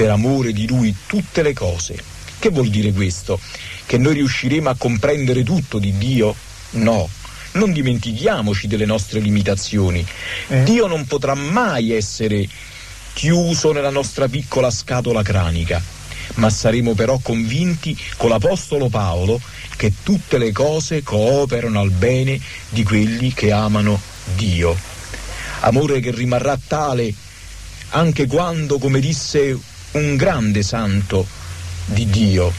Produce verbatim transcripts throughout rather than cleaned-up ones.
per amore di Lui tutte le cose. Che vuol dire questo? Che noi riusciremo a comprendere tutto di Dio? No. Non dimentichiamoci delle nostre limitazioni. Dio non potrà mai essere chiuso nella nostra piccola scatola cranica, ma saremo però convinti con l'Apostolo Paolo che tutte le cose cooperano al bene di quelli che amano Dio. Amore che rimarrà tale anche quando, come disse un grande santo di Dio,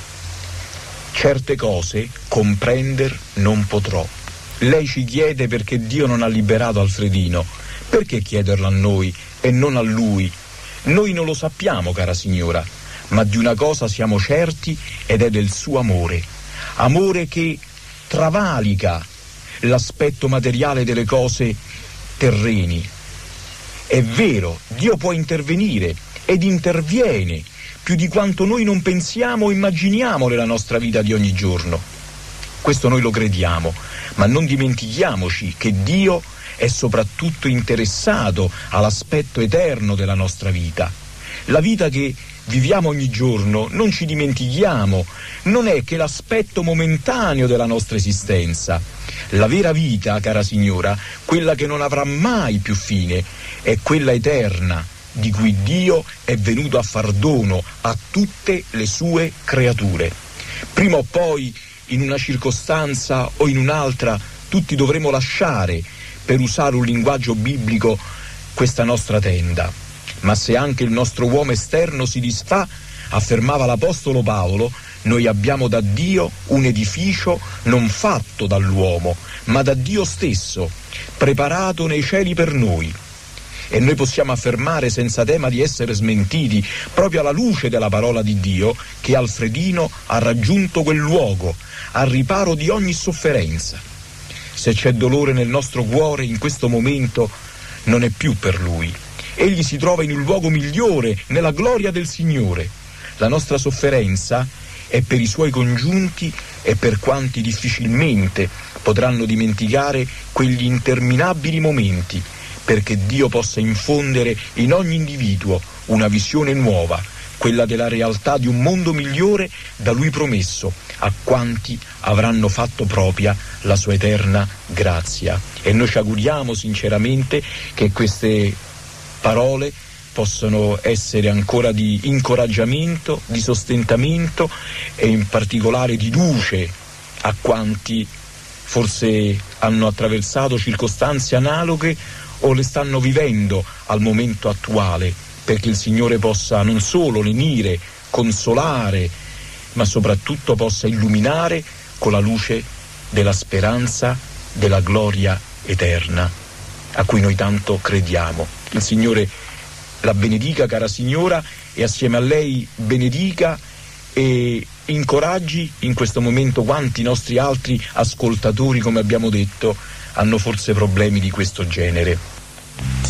certe cose comprender non potrò. Lei ci chiede perché Dio non ha liberato Alfredino. Perché chiederlo a noi e non a lui? Noi non lo sappiamo, cara signora, ma di una cosa siamo certi ed è del suo amore. Amore che travalica l'aspetto materiale delle cose terreni. È vero, Dio può intervenire ed interviene più di quanto noi non pensiamo o immaginiamo nella nostra vita di ogni giorno. Questo noi lo crediamo, ma non dimentichiamoci che Dio è soprattutto interessato all'aspetto eterno della nostra vita. La vita che viviamo ogni giorno, non ci dimentichiamo, non è che l'aspetto momentaneo della nostra esistenza. La vera vita, cara signora, quella che non avrà mai più fine, è quella eterna, di cui Dio è venuto a far dono a tutte le sue creature. Prima o poi, in una circostanza o in un'altra, tutti dovremo lasciare, per usare un linguaggio biblico, questa nostra tenda. Ma se anche il nostro uomo esterno si disfà, affermava l'Apostolo Paolo, noi abbiamo da Dio un edificio non fatto dall'uomo, ma da Dio stesso, preparato nei cieli per noi. E noi possiamo affermare senza tema di essere smentiti, proprio alla luce della parola di Dio, che Alfredino ha raggiunto quel luogo, al riparo di ogni sofferenza. Se c'è dolore nel nostro cuore in questo momento, non è più per lui. Egli si trova in un luogo migliore, nella gloria del Signore. La nostra sofferenza è per i suoi congiunti e per quanti difficilmente potranno dimenticare quegli interminabili momenti, perché Dio possa infondere in ogni individuo una visione nuova, quella della realtà di un mondo migliore da Lui promesso a quanti avranno fatto propria la sua eterna grazia. E noi ci auguriamo sinceramente che queste parole possano essere ancora di incoraggiamento, di sostentamento e in particolare di luce a quanti forse hanno attraversato circostanze analoghe o le stanno vivendo al momento attuale, perché il Signore possa non solo lenire, consolare, ma soprattutto possa illuminare con la luce della speranza, della gloria eterna, a cui noi tanto crediamo. Il Signore la benedica, cara signora, e assieme a lei benedica e incoraggi in questo momento quanti nostri altri ascoltatori, come abbiamo detto, hanno forse problemi di questo genere.